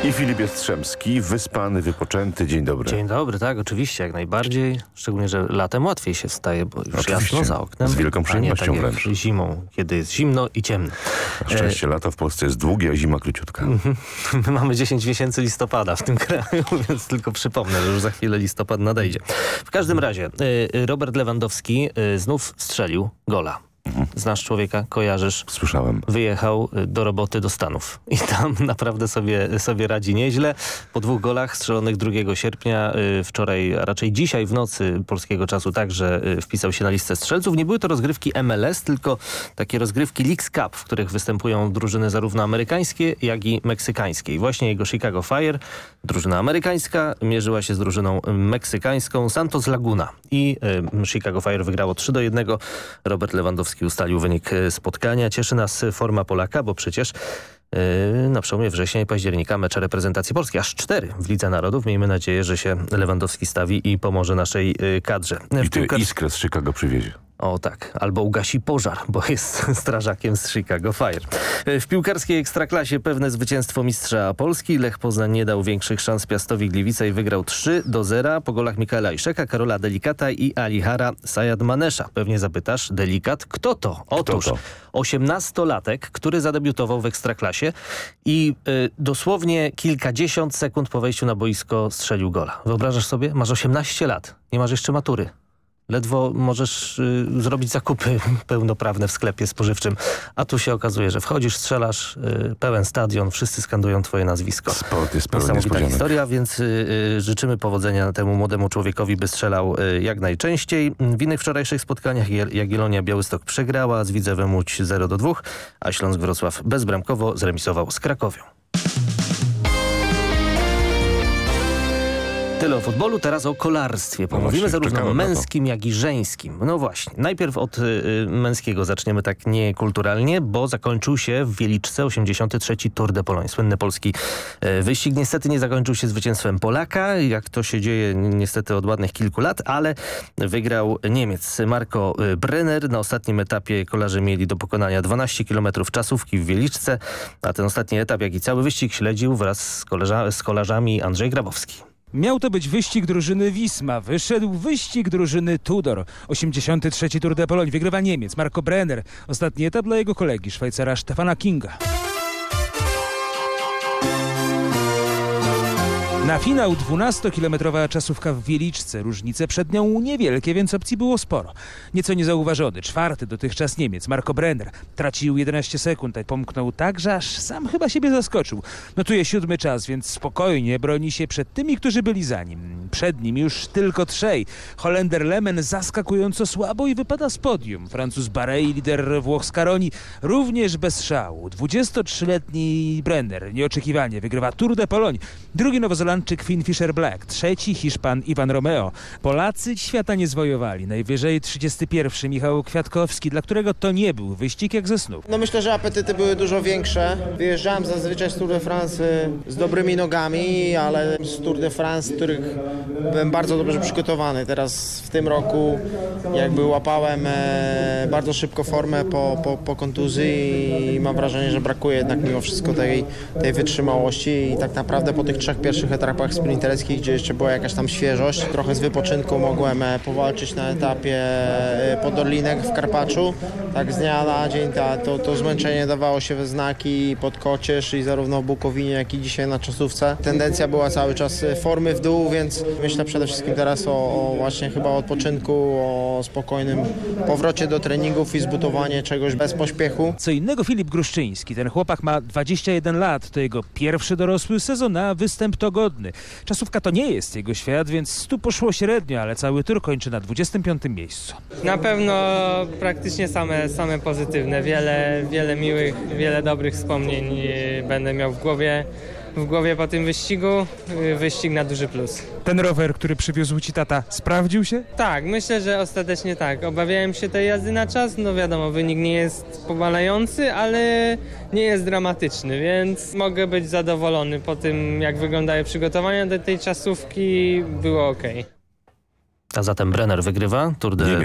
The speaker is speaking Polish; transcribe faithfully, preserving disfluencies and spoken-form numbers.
I Filip Jastrzębski, wyspany, wypoczęty. Dzień dobry. Dzień dobry, tak, oczywiście, jak najbardziej. Szczególnie, że latem łatwiej się wstaje, bo już Oczywiście. jasno za oknem. Z wielką przyjemnością a nie tak wręcz. jak zimą, kiedy jest zimno i ciemno. Na szczęście e... lato w Polsce jest długie, a zima króciutka. My mamy dziesięć miesięcy listopada w tym kraju, więc tylko przypomnę, że już za chwilę listopad nadejdzie. W każdym razie, Robert Lewandowski znów strzelił gola. Znasz człowieka, kojarzysz? Słyszałem. Wyjechał do roboty do Stanów i tam naprawdę sobie, sobie radzi nieźle. Po dwóch golach strzelonych drugiego sierpnia, wczoraj, a raczej dzisiaj w nocy polskiego czasu także wpisał się na listę strzelców. Nie były to rozgrywki M L S, tylko takie rozgrywki Leagues Cup, w których występują drużyny zarówno amerykańskie, jak i meksykańskie. I właśnie jego Chicago Fire, drużyna amerykańska, mierzyła się z drużyną meksykańską Santos Laguna. I y, Chicago Fire wygrało trzy do jednego. Robert Lewandowski ustalił wynik spotkania. Cieszy nas forma Polaka, bo przecież yy, na przełomie września i października mecze reprezentacji Polski. Aż cztery w Lidze Narodów. Miejmy nadzieję, że się Lewandowski stawi i pomoże naszej yy, kadrze. I ty piłkarz... iskrę z Chicago przywiezie. O tak, albo ugasi pożar, bo jest strażakiem z Chicago Fire. W piłkarskiej ekstraklasie pewne zwycięstwo mistrza Polski. Lech Poznań nie dał większych szans Piastowi Gliwice i wygrał trzy do zera po golach Mikaela Iszeka, Karola Delikata i Alihara Sayad-Manesza. Pewnie zapytasz, Delikat, kto to? Otóż to? osiemnastolatek, który zadebiutował w ekstraklasie i y, dosłownie kilkadziesiąt sekund po wejściu na boisko strzelił gola. Wyobrażasz sobie? Masz osiemnaście lat, nie masz jeszcze matury. Ledwo możesz y, zrobić zakupy pełnoprawne w sklepie spożywczym, a tu się okazuje, że wchodzisz, strzelasz, y, pełen stadion, wszyscy skandują twoje nazwisko. Sport jest pełen Niesamowita niespodzianek. historia, więc y, y, życzymy powodzenia temu młodemu człowiekowi, by strzelał y, jak najczęściej. W innych wczorajszych spotkaniach Jagiellonia Białystok przegrała z Widzewem Łódź zero do dwóch, a Śląsk Wrocław bezbramkowo zremisował z Krakowią. Tyle o futbolu, teraz o kolarstwie. Pomówimy no zarówno o męskim, jak i żeńskim. No właśnie, najpierw od y, męskiego zaczniemy tak niekulturalnie, bo zakończył się w Wieliczce osiemdziesiąty trzeci Tour de Pologne. Słynny polski y, wyścig. Niestety nie zakończył się zwycięstwem Polaka, jak to się dzieje niestety od ładnych kilku lat, ale wygrał Niemiec Marco Brenner. Na ostatnim etapie kolarze mieli do pokonania dwanaście kilometrów czasówki w Wieliczce, a ten ostatni etap, jak i cały wyścig śledził wraz z, kolarza, z kolarzami Andrzej Grabowski. Miał to być wyścig drużyny Wisma. Wyszedł wyścig drużyny Tudor. osiemdziesiąty trzeci Tour de Pologne. Wygrywa Niemiec Marco Brenner. Ostatni etap dla jego kolegi Szwajcara Stefana Kinga. Na finał dwunastokilometrowa czasówka w Wieliczce. Różnice przed nią niewielkie, więc opcji było sporo. Nieco niezauważony, czwarty dotychczas Niemiec Marco Brenner. Tracił jedenaście sekund, a pomknął tak, że aż sam chyba siebie zaskoczył. Notuje siódmy czas, więc spokojnie broni się przed tymi, którzy byli za nim. Przed nim już tylko trzej. Holender Lemen zaskakująco słabo i wypada z podium. Francuz Barei, lider Włoch Scaroni, również bez szału. dwudziestotrzyletni Brenner nieoczekiwanie wygrywa Tour de Pologne. Drugi Nowozelandczyk Finn Fisher-Black, trzeci Hiszpan Ivan Romeo. Polacy świata nie zwojowali. Najwyżej trzydziesty pierwszy Michał Kwiatkowski, dla którego to nie był wyścig jak ze snów. No myślę, że apetyty były dużo większe. Wyjeżdżałem zazwyczaj z Tour de France z dobrymi nogami, ale z Tour de France, z których byłem bardzo dobrze przygotowany. Teraz w tym roku jakby łapałem e, bardzo szybko formę po, po, po kontuzji i mam wrażenie, że brakuje jednak mimo wszystko tej, tej wytrzymałości i tak naprawdę po tych trzech pierwszych etapach sprinterskich, gdzie jeszcze była jakaś tam świeżość, trochę z wypoczynku mogłem powalczyć na etapie pod Orlinek w Karpaczu. Tak z dnia na dzień ta, to, to zmęczenie dawało się we znaki pod Kocież i zarówno w Bukowinie, jak i dzisiaj na czasówce. Tendencja była cały czas formy w dół, więc myślę przede wszystkim teraz o, o właśnie chyba odpoczynku, o spokojnym powrocie do treningów i zbudowanie czegoś bez pośpiechu. Co innego Filip Gruszczyński. Ten chłopak ma dwadzieścia jeden lat. To jego pierwszy dorosły sezon, a występ to godny. Czasówka to nie jest jego świat, więc tu poszło średnio, ale cały tur kończy na dwudziestym piątym miejscu. Na pewno praktycznie same, same pozytywne. Wiele, wiele miłych, wiele dobrych wspomnień będę miał w głowie. W głowie po tym wyścigu, wyścig na duży plus. Ten rower, który przywiózł ci tata, sprawdził się? Tak, myślę, że ostatecznie tak. Obawiałem się tej jazdy na czas, no wiadomo, wynik nie jest powalający, ale nie jest dramatyczny, więc mogę być zadowolony po tym, jak wyglądały przygotowania do tej czasówki, było ok. A zatem Brenner wygrywa Tour de